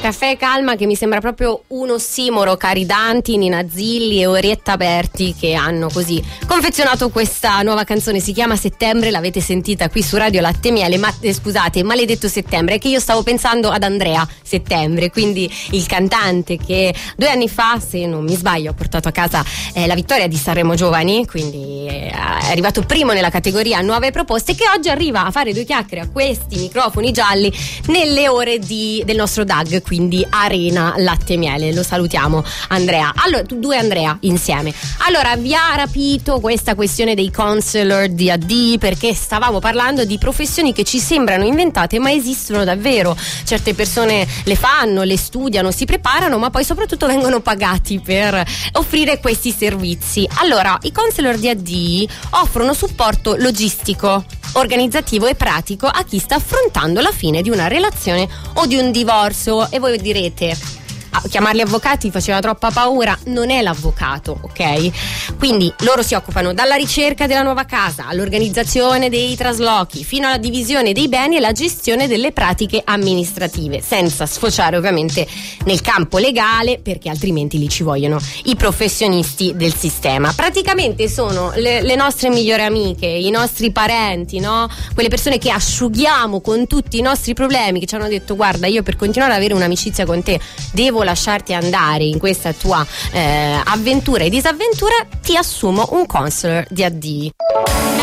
Caffè Calma, che mi sembra proprio un ossimoro, cari Danti, Nina Zilli e Orietta Berti, che hanno così confezionato questa nuova canzone. Si chiama Settembre, l'avete sentita qui su Radio Latte Miele. Ma scusate, maledetto settembre, è che io stavo pensando ad Andrea Settembre, quindi il cantante che 2 anni fa, se non mi sbaglio, ha portato a casa la vittoria di Sanremo Giovani, quindi è arrivato primo nella categoria Nuove Proposte, che oggi arriva a fare 2 chiacchiere a questi microfoni gialli nelle ore del nostro DAG, quindi Arena Latte Miele. Lo salutiamo, Andrea. Allora, 2 Andrea insieme. Allora, vi ha rapito questa questione dei counselor DAD, perché stavamo parlando di professioni che ci sembrano inventate ma esistono davvero. Certe persone le fanno, le studiano, si preparano, ma poi soprattutto vengono pagati per offrire questi servizi. Allora, i counselor DAD offrono supporto logistico, organizzativo e pratico a chi sta affrontando la fine di una relazione o di un divorzio. E voi direte, chiamarli avvocati faceva troppa paura. Non è l'avvocato, ok? Quindi loro si occupano dalla ricerca della nuova casa, all'organizzazione dei traslochi, fino alla divisione dei beni e la gestione delle pratiche amministrative, senza sfociare ovviamente nel campo legale, perché altrimenti lì ci vogliono i professionisti del sistema. Praticamente sono le nostre migliori amiche, i nostri parenti, no? Quelle persone che asciughiamo con tutti i nostri problemi, che ci hanno detto: guarda, io per continuare ad avere un'amicizia con te devo lasciarti andare in questa tua avventura e disavventura, ti assumo un counselor DAD.